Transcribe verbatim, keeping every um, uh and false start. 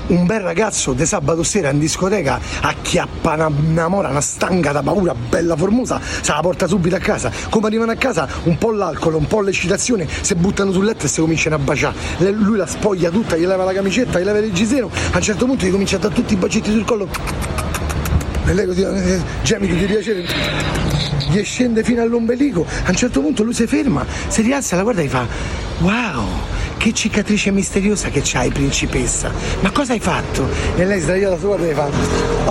un bel ragazzo di sabato sera in discoteca acchiappa una, una mora, una stanga da paura, bella formosa, se la porta subito a casa. Come arrivano a casa, un po' l'alcol, un po' l'eccitazione, si buttano sul letto e si cominciano a baciare. Le- lui la spoglia tutta, gli leva la camicetta, gli leva il reggiseno, a un certo punto gli comincia a dare tutti i bacetti sul collo. E lei così, eh, gemiti di piacere, gli scende fino all'ombelico. A un certo punto lui si ferma, si rialza, la guarda e gli fa: wow, che cicatrice misteriosa che c'hai, principessa, ma cosa hai fatto? E lei sdraiata su guarda e gli fa: